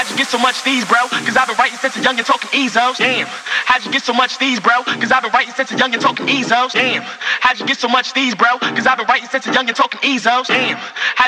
how'd you get so much these, bro? Cause I've been writing since a young and talking Ezos. Damn, how'd you get so much these, bro? Cause I've been writing since a young and talking Ezos. Damn, how'd you get so much these, bro? Cause I've been writing since a young and talking Ezos. Damn.